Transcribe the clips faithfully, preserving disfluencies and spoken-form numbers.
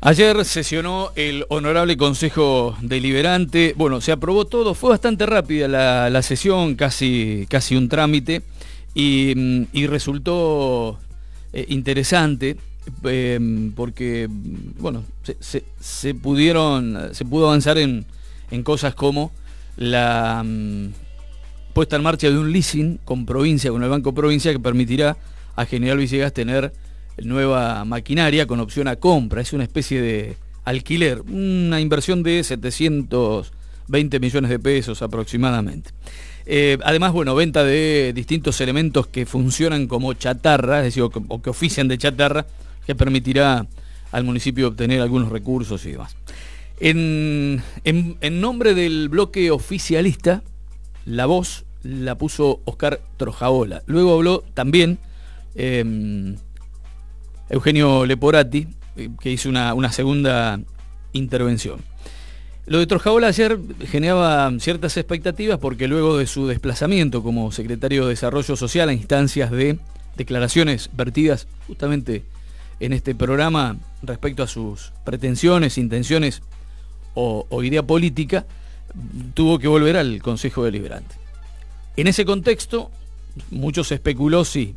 Ayer sesionó el Honorable Consejo Deliberante. Bueno, se aprobó todo, fue bastante rápida la, la sesión, casi, casi un trámite, y, y resultó eh, interesante eh, porque, bueno, se, se, se pudieron, se pudo avanzar en, en cosas como la um, puesta en marcha de un leasing con provincia, con el Banco Provincia, que permitirá a General Villegas tener nueva maquinaria con opción a compra. Es una especie de alquiler, una inversión de setecientos veinte millones de pesos aproximadamente. Eh, además, bueno, venta de distintos elementos que funcionan como chatarra, es decir, o que, o que ofician de chatarra, que permitirá al municipio obtener algunos recursos y demás. En, en, en nombre del bloque oficialista, la voz la puso Oscar Trojaola. Luego habló también Eh, Eugenio Leporati, que hizo una, una segunda intervención. Lo de Trojaola ayer generaba ciertas expectativas porque luego de su desplazamiento como secretario de Desarrollo Social a instancias de declaraciones vertidas justamente en este programa respecto a sus pretensiones, intenciones o, o idea política, tuvo que volver al Consejo Deliberante. En ese contexto, mucho se especuló si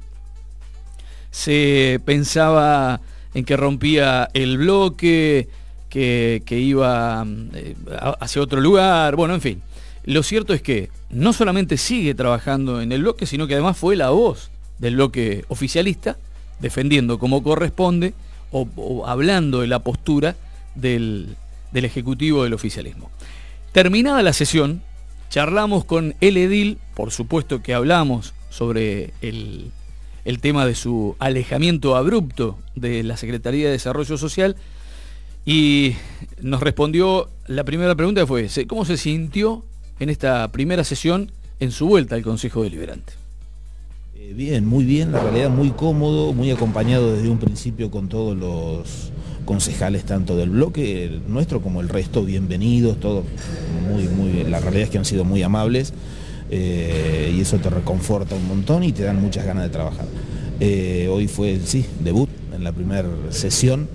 se pensaba en que rompía el bloque, que, que iba eh, hacia otro lugar, bueno, en fin. Lo cierto es que no solamente sigue trabajando en el bloque, sino que además fue la voz del bloque oficialista, defendiendo como corresponde o, o hablando de la postura del, del Ejecutivo del oficialismo. Terminada la sesión, charlamos con el edil, por supuesto que hablamos sobre el... el tema de su alejamiento abrupto de la Secretaría de Desarrollo Social, y nos respondió la primera pregunta, que fue ¿cómo se sintió en esta primera sesión en su vuelta al Consejo Deliberante? Eh, bien, muy bien, la realidad muy cómodo, muy acompañado desde un principio con todos los concejales, tanto del bloque el nuestro como el resto, bienvenidos, todos muy, muy, la realidad es que han sido muy amables. Eh, y eso te reconforta un montón y te dan muchas ganas de trabajar. Eh, hoy fue, sí, debut en la primera sesión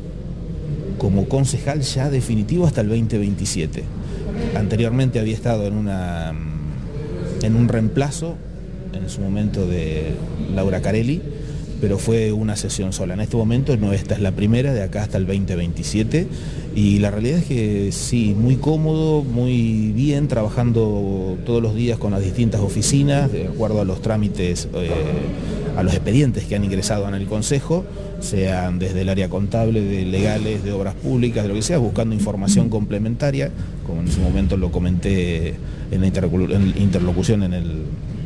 como concejal ya definitivo hasta el veinte veintisiete. Anteriormente había estado en, una, en un reemplazo, en su momento de Laura Carelli, pero fue una sesión sola. En este momento no, esta es la primera, de acá hasta el veinte veintisiete, y la realidad es que sí, muy cómodo, muy bien, trabajando todos los días con las distintas oficinas, de acuerdo a los trámites, eh, a los expedientes que han ingresado en el Consejo, sean desde el área contable, de legales, de obras públicas, de lo que sea, buscando información complementaria, como en su momento lo comenté en la interlocución en, el,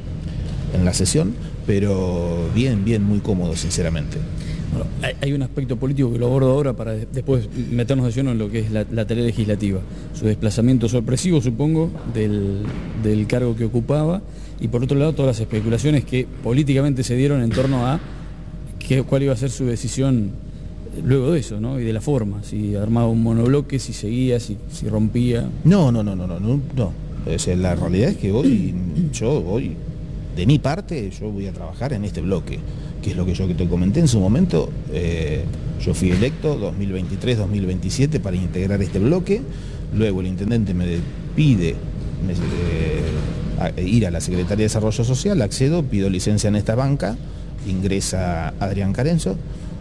en la sesión, pero bien, bien, muy cómodo, sinceramente. Bueno, hay un aspecto político que lo abordo ahora para después meternos de lleno en lo que es la, la tarea legislativa. Su desplazamiento sorpresivo, supongo, del, del cargo que ocupaba, y por otro lado todas las especulaciones que políticamente se dieron en torno a qué, cuál iba a ser su decisión luego de eso, ¿no? Y de la forma, si armaba un monobloque, si seguía, si, si rompía. No, no, no, no, no, no, no. O sea, la realidad es que hoy, yo hoy, de mi parte, yo voy a trabajar en este bloque, que es lo que yo que te comenté en su momento. Eh, yo fui electo dos mil veintitrés dos mil veintisiete para integrar este bloque. Luego el intendente me pide me, eh, a, ir a la Secretaría de Desarrollo Social, accedo, pido licencia en esta banca, ingresa Adrián Carenzo.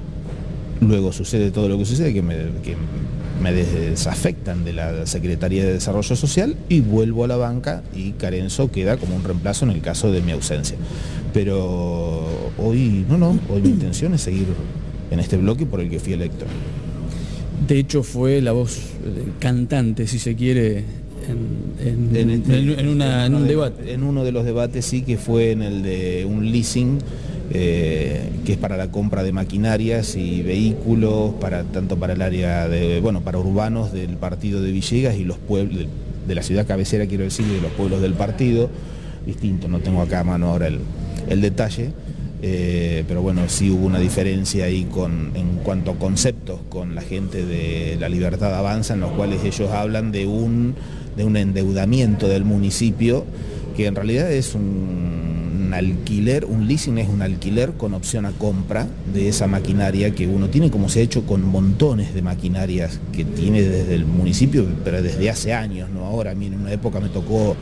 Luego sucede todo lo que sucede, que me, que me desafectan de la Secretaría de Desarrollo Social y vuelvo a la banca, y Carenzo queda como un reemplazo en el caso de mi ausencia. Pero hoy, no, no, hoy mi intención es seguir en este bloque por el que fui electo. De hecho fue la voz cantante, si se quiere, en, en, en, este, en, en, una, en un de, debate. En uno de los debates, sí, que fue en el de un leasing, eh, que es para la compra de maquinarias y vehículos, para tanto para el área de, bueno, para urbanos del partido de Villegas y los pueblos, de, de la ciudad cabecera, quiero decir, y de los pueblos del partido, distinto, no tengo acá a mano ahora el, el detalle. Eh, pero bueno, sí hubo una diferencia ahí con, en cuanto a conceptos con la gente de La Libertad Avanza, en los cuales ellos hablan de un, de un endeudamiento del municipio, que en realidad es un, un alquiler, un leasing es un alquiler con opción a compra de esa maquinaria que uno tiene, como se ha hecho con montones de maquinarias que tiene desde el municipio, pero desde hace años, no ahora. A mí en una época me tocó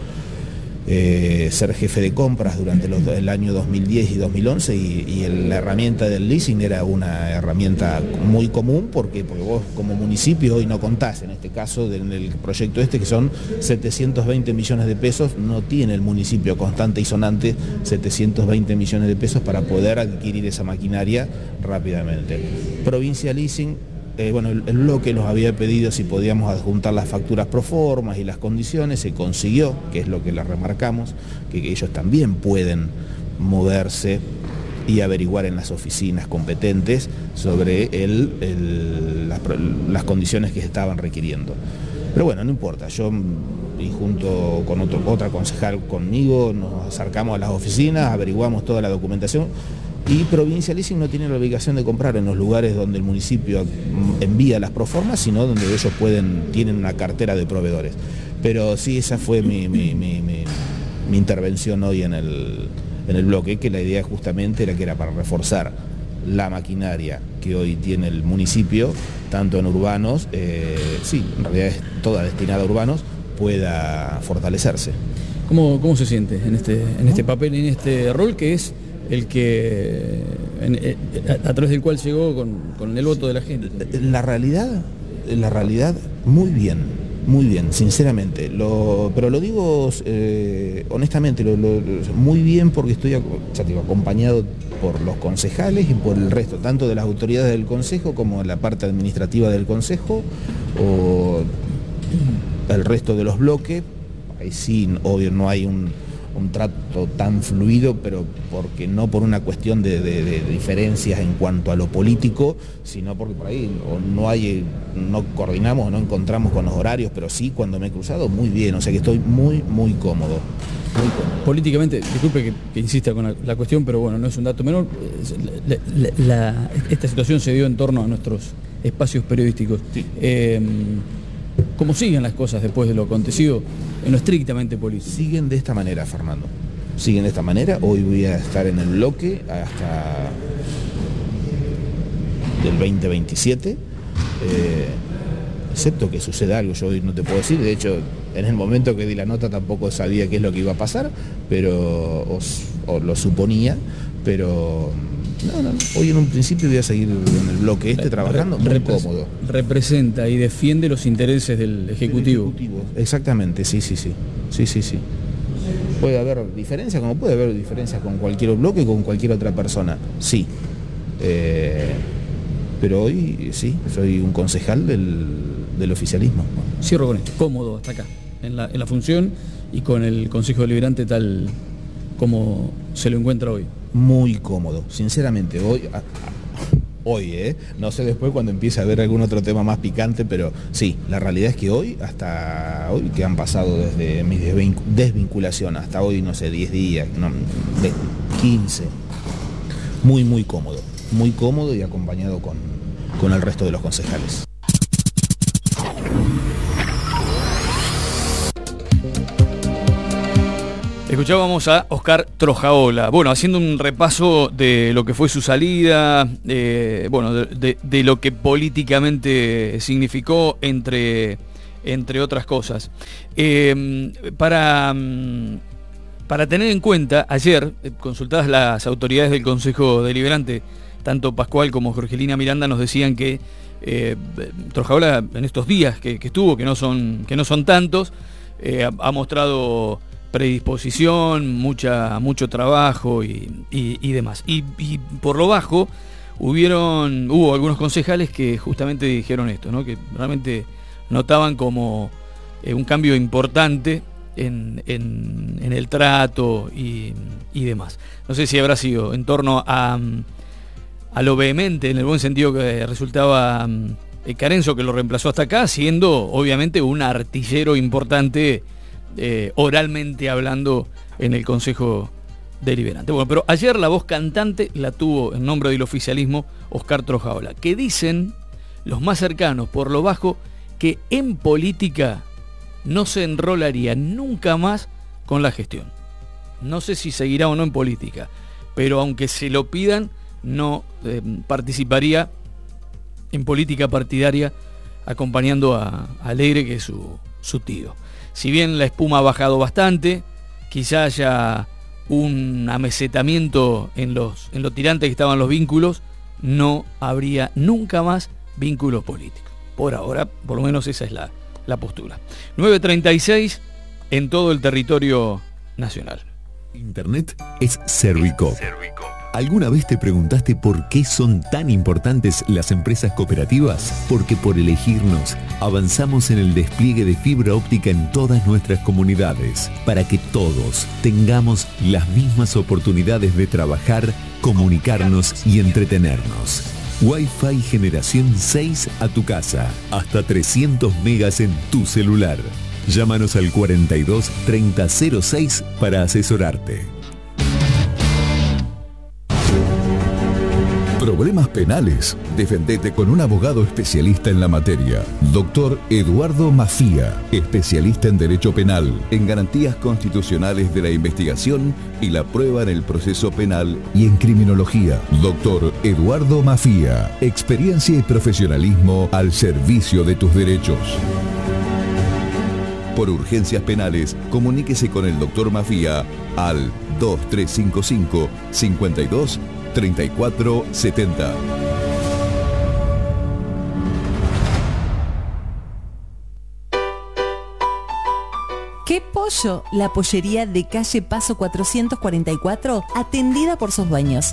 eh, ser jefe de compras durante los, el año dos mil diez y dos mil once y, y el, la herramienta del leasing era una herramienta muy común porque, porque vos como municipio hoy no contás, en este caso en el proyecto este que son setecientos veinte millones de pesos, no tiene el municipio constante y sonante setecientos veinte millones de pesos para poder adquirir esa maquinaria rápidamente. Provincia Leasing, Eh, bueno, el, el bloque nos había pedido si podíamos adjuntar las facturas pro forma y las condiciones, se consiguió, que es lo que les remarcamos, que, que ellos también pueden moverse y averiguar en las oficinas competentes sobre el, el, las, las condiciones que se estaban requiriendo. Pero bueno, no importa, yo y junto con otro, otra concejal conmigo nos acercamos a las oficinas, averiguamos toda la documentación. Y Provincia Leasing no tiene la obligación de comprar en los lugares donde el municipio envía las proformas, sino donde ellos pueden, tienen una cartera de proveedores. Pero sí, esa fue mi, mi, mi, mi, mi intervención hoy en el, en el bloque, que la idea justamente era que era para reforzar la maquinaria que hoy tiene el municipio, tanto en urbanos, eh, sí, en realidad es toda destinada a urbanos, pueda fortalecerse. ¿Cómo, cómo se siente en este, en este papel, en este rol que es el que en, a, a través del cual llegó con, con el voto de la gente? La realidad, la realidad, muy bien, muy bien, sinceramente. Lo, pero lo digo eh, honestamente, lo, lo, muy bien porque estoy ya digo, acompañado por los concejales y por el resto, tanto de las autoridades del consejo como la parte administrativa del consejo o el resto de los bloques. Ahí sí, obvio, no hay un un trato tan fluido, pero porque no por una cuestión de, de, de diferencias en cuanto a lo político, sino porque por ahí no hay, no coordinamos, no encontramos con los horarios, pero sí cuando me he cruzado muy bien, o sea que estoy muy, muy cómodo. Muy cómodo. Políticamente, disculpe que, que insista con la, la cuestión, pero bueno, no es un dato menor, la, la, la, esta situación se dio en torno a nuestros espacios periodísticos. Sí. Eh, ¿Cómo siguen las cosas después de lo acontecido en lo estrictamente político? Siguen de esta manera, Fernando. Siguen de esta manera. Hoy voy a estar en el bloque hasta del veinte veintisiete. Eh, excepto que suceda algo, yo hoy no te puedo decir. De hecho, en el momento que di la nota tampoco sabía qué es lo que iba a pasar, pero os, os lo suponía, pero... No, no, no. Hoy en un principio voy a seguir en el bloque este trabajando muy Repres cómodo. Representa y defiende los intereses del Ejecutivo. Del Ejecutivo. Exactamente, sí, sí, sí. Sí, sí, sí. Puede haber diferencias, como puede haber diferencias con cualquier bloque, con cualquier otra persona. Sí. Eh, pero hoy sí, soy un concejal del, del oficialismo. Cierro con esto. Cómodo hasta acá, en la, en la función y con el Consejo Deliberante tal como se lo encuentra hoy. Muy cómodo, sinceramente, hoy, a, a, hoy, ¿eh? No sé después cuando empiece a haber algún otro tema más picante, pero sí, la realidad es que hoy, hasta hoy, que han pasado desde mi desvinculación hasta hoy, no sé, diez días, no, quince, muy, muy cómodo, muy cómodo y acompañado con, con el resto de los concejales. Escuchábamos a Oscar Trojaola, bueno, haciendo un repaso de lo que fue su salida, eh, bueno, de, de, de lo que políticamente significó, entre, entre otras cosas. Eh, para, para tener en cuenta, ayer, consultadas las autoridades del Consejo Deliberante, tanto Pascual como Jorgelina Miranda nos decían que eh, Trojaola en estos días que, que estuvo, que no son, que no son tantos, eh, ha, ha mostrado predisposición, mucha, mucho trabajo y, y, y demás. Y, y por lo bajo hubieron, hubo algunos concejales que justamente dijeron esto, ¿no? Que realmente notaban como eh, un cambio importante en, en, en el trato y, y demás. No sé si habrá sido en torno a, a lo vehemente, en el buen sentido que resultaba eh, Carenzo, que lo reemplazó hasta acá, siendo obviamente un artillero importante Eh, oralmente hablando en el Consejo Deliberante. Bueno, pero ayer la voz cantante la tuvo en nombre del oficialismo Oscar Trojaola, que dicen los más cercanos por lo bajo que en política no se enrolaría nunca más con la gestión. No sé si seguirá o no en política, pero aunque se lo pidan, no eh, participaría en política partidaria acompañando a, a Alegre, que es su, su tío. Si bien la espuma ha bajado bastante, quizá haya un amesetamiento en los en lo tirantes que estaban los vínculos, no habría nunca más vínculos políticos. Por ahora, por lo menos esa es la, la postura. nueve treinta y seis en todo el territorio nacional. Internet es Servicop. ¿Alguna vez te preguntaste por qué son tan importantes las empresas cooperativas? Porque por elegirnos, avanzamos en el despliegue de fibra óptica en todas nuestras comunidades, para que todos tengamos las mismas oportunidades de trabajar, comunicarnos y entretenernos. Wi-Fi generación seis a tu casa, hasta trescientos megas en tu celular. Llámanos al cuarenta y dos treinta cero seis para asesorarte. Problemas penales. Defendete con un abogado especialista en la materia. Doctor Eduardo Mafía, especialista en Derecho Penal, en garantías constitucionales de la investigación y la prueba en el proceso penal y en criminología. Doctor Eduardo Mafía, experiencia y profesionalismo al servicio de tus derechos. Por urgencias penales, comuníquese con el doctor Mafía al dos tres cinco cinco, cincuenta y dos, treinta y cuatro setenta. ¿Qué pollo? La pollería de calle Paso cuatrocientos cuarenta y cuatro, atendida por sus dueños.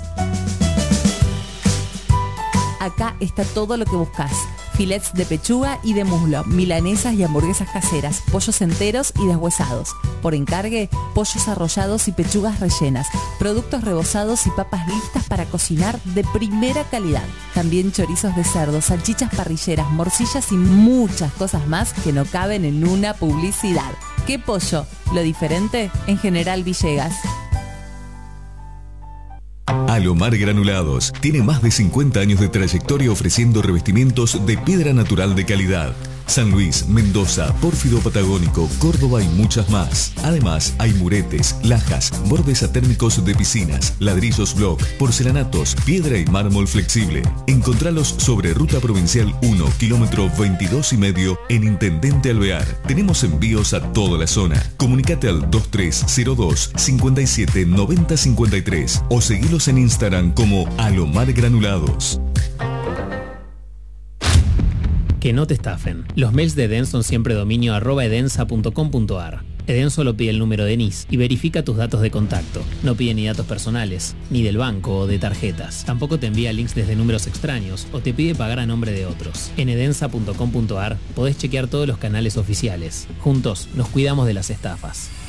Acá está todo lo que buscas. Filets de pechuga y de muslo, milanesas y hamburguesas caseras, pollos enteros y deshuesados. Por encargue, pollos arrollados y pechugas rellenas, productos rebozados y papas listas para cocinar de primera calidad. También chorizos de cerdo, salchichas parrilleras, morcillas y muchas cosas más que no caben en una publicidad. ¿Qué pollo? Lo diferente en General Villegas. Alomar Granulados tiene más de cincuenta años de trayectoria ofreciendo revestimientos de piedra natural de calidad. San Luis, Mendoza, Pórfido Patagónico, Córdoba y muchas más. Además, hay muretes, lajas, bordes atérmicos de piscinas, ladrillos block, porcelanatos, piedra y mármol flexible. Encontralos sobre Ruta Provincial uno, kilómetro veintidós y medio en Intendente Alvear. Tenemos envíos a toda la zona. Comunicate al dos tres cero dos, cinco siete, nueve cero cinco tres o seguilos en Instagram como Alomar Granulados. Que no te estafen. Los mails de Eden son siempre dominio arroba edensa punto com punto ar. Eden solo pide el número de N I S y verifica tus datos de contacto. No pide ni datos personales, ni del banco o de tarjetas. Tampoco te envía links desde números extraños o te pide pagar a nombre de otros. En edensa punto com punto ar podés chequear todos los canales oficiales. Juntos nos cuidamos de las estafas.